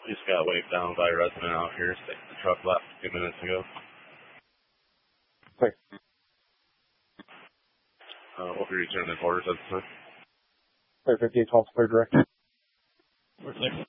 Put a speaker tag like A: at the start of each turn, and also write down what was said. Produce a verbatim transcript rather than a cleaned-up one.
A: Just got waved down by a resident out here. Staked the truck left a few minutes ago.
B: Thanks.
A: Uh, we'll be returning the quarters at the time.
B: Clear fifty-eight, twelve, clear direct.
A: We're six.